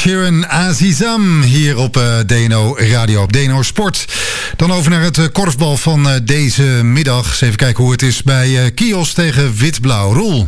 Sheeran, Azizam, hier op DNO Radio, op DNO Sport. Dan over naar het korfbal van deze middag. Eens even kijken hoe het is bij Kios tegen Wit-Blauw. Roel.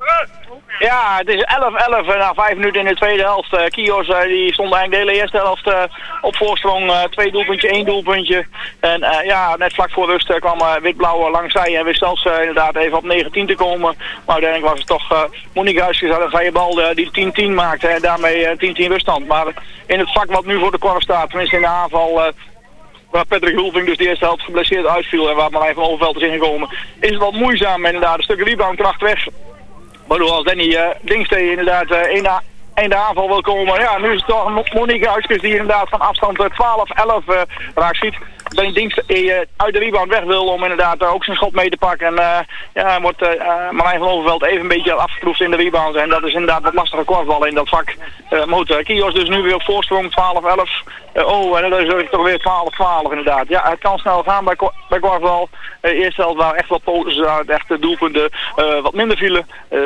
Ja, het is 11-11 na 5 minuten in de tweede helft. Kios die stond eigenlijk de hele eerste helft op voorsprong. 2 doelpuntje, 1 doelpuntje. En net vlak voor rust kwam Wit-Blauw langs zij en wist zelfs inderdaad even op 19 te komen. Maar uiteindelijk was het toch Monique Huiskes had een vrije bal die 10-10 maakte en daarmee 10-10 ruststand. Maar in het vak wat nu voor de korf staat, tenminste in de aanval... waar Patrick Hulving dus de eerste helft geblesseerd uitviel en waar Marijn van Overveld is ingekomen, is het wat moeizaam inderdaad. Een stuk reboundkracht weg. Waardoor als Danny Dingstee inderdaad in de aanval wil komen. Ja, nu is het toch Monique Huiskes die inderdaad van afstand 12-11 raak ziet. Danny Dingstee uit de rebound weg wil om inderdaad ook zijn schot mee te pakken. En wordt Marijn van Overveld even een beetje afgetroefd in de rebound. En dat is inderdaad wat lastige korfballen in dat vak. Kios dus nu weer op voorsprong 12-11. En dan is het toch weer 12-12 inderdaad. Ja, het kan snel gaan bij korfbal. Eerste helft waren echt wat poses uit, echt doelpunten wat minder vielen.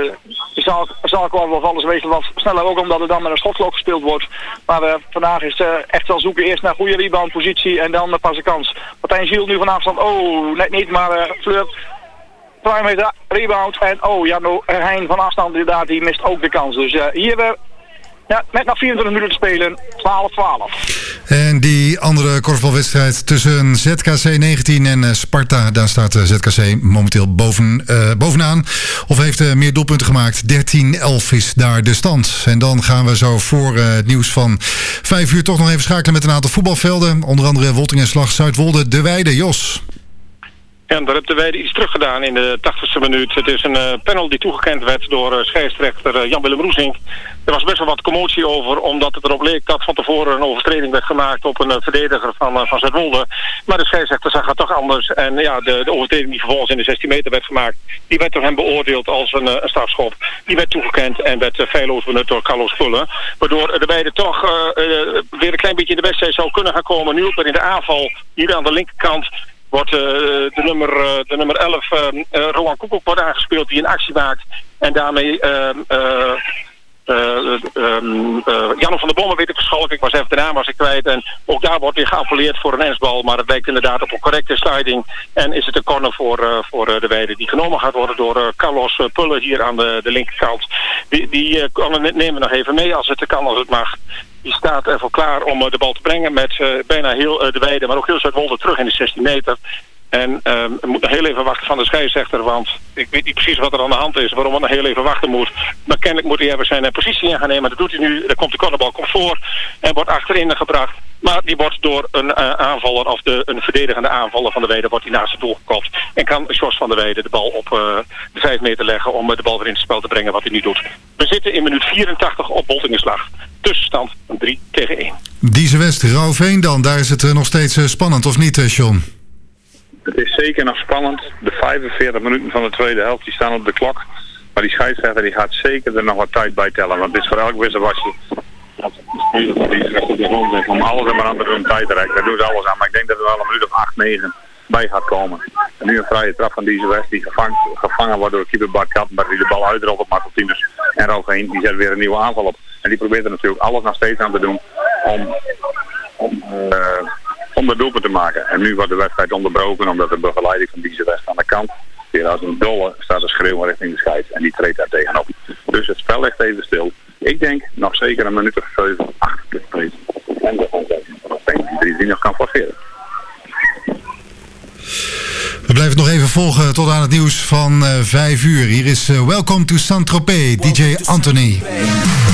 Zal korfbal vallen ze meestal wat sneller, ook omdat het dan met een schotklok gespeeld wordt. Maar vandaag is het echt wel zoeken eerst naar goede reboundpositie en dan pas een kans. Martijn Giel nu van afstand, net niet, maar Fleur prime heeft rebound en Jan Heijn van afstand inderdaad, die mist ook de kans. Dus hier net nog 24 minuten te spelen, 12-12. En die andere korfbalwedstrijd tussen ZKC 19 en Sparta, daar staat ZKC momenteel bovenaan. Of heeft meer doelpunten gemaakt. 13-11 is daar de stand. En dan gaan we zo voor het nieuws van 5 uur toch nog even schakelen met een aantal voetbalvelden. Onder andere Woltingenslag, Zuidwolde, De Weide, Jos. Ja, daar heeft De Weide iets teruggedaan in de 80ste minuut. Het is een panel die toegekend werd door scheidsrechter Jan-Willem Roesink. Er was best wel wat commotie over, omdat het erop leek dat van tevoren een overtreding werd gemaakt op een verdediger van Zuidwolde. Maar de scheidsrechter zag het toch anders. En ja, de overtreding die vervolgens in de 16 meter werd gemaakt, die werd door hem beoordeeld als een strafschop. Die werd toegekend en werd feilloos benut door Carlos Pullen. Waardoor De Weide toch weer een klein beetje in de wedstrijd zou kunnen gaan komen. Nu ook weer in de aanval, hier aan de linkerkant, wordt de nummer 11, Roan Koekoek, wordt aangespeeld, die een actie maakt. En daarmee Jan van der Bommen weet ik verschalken. Ik was even de naam kwijt. En ook daar wordt weer geappelleerd voor een ensbal. Maar het lijkt inderdaad op een correcte sliding. En is het een corner voor De Weide. Die genomen gaat worden door Carlos Pullen hier aan de linkerkant. Die nemen we nog even mee als het kan, als het mag. Die staat ervoor klaar om de bal te brengen met bijna heel De Weide, maar ook heel Zuidwolde terug in de 16 meter. En we moeten nog heel even wachten van de scheidsrechter, want ik weet niet precies wat er aan de hand is, waarom we nog heel even wachten moet. Maar kennelijk moet hij even zijn positie in gaan nemen. Dat doet hij nu. Dan komt de cornerbal voor en wordt achterin gebracht. Maar die wordt door een aanvaller of een verdedigende aanvaller van De Weide wordt die naast het doel gekopt. En kan Jos van der Weide de bal op de 5 meter leggen om de bal weer in het spel te brengen wat hij nu doet. We zitten in minuut 84 op Woltingenslag. Tussenstand 3-1. Diese West, Rauwveen dan. Daar is het nog steeds spannend, of niet, John? Het is zeker nog spannend. De 45 minuten van de tweede helft die staan op de klok. Maar die scheidsrechter die gaat zeker er nog wat tijd bij tellen. Want het is voor elk wisselwasje om alles en maar aan te doen tijd te reiken. Daar doen ze alles aan. Maar ik denk dat er wel een minuut of 8, 9 bij gaat komen. En nu een vrije trap van Diese West die gevangen wordt door keeper Bart Kattenberg die de bal uitrolt op Marteltinus. En Rauwveen die zet weer een nieuwe aanval op. En die probeert er natuurlijk alles nog steeds aan te doen om de doelpunt te maken. En nu wordt de wedstrijd onderbroken omdat de begeleiding van Diese West aan de kant weer als een dolle staat te schreeuwen richting de scheids. En die treedt daar tegenop. Dus het spel ligt even stil. Ik denk nog zeker een minuut of 7, 8 te spelen. En dat denk die nog kan forceren. We blijven nog even volgen tot aan het nieuws van 5 uur. Hier is Welcome to Saint-Tropez, DJ Anthony.